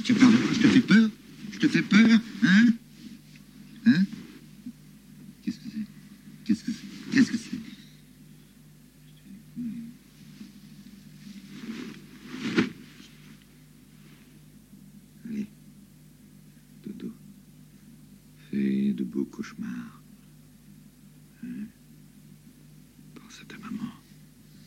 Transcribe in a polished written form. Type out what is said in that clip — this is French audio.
Tu as peur de quoi? Je te fais peur? Je te fais peur? Hein? Hein? Qu'est-ce que c'est? Qu'est-ce que c'est? Qu'est-ce que c'est? Allez, dodo, fais de beaux cauchemars.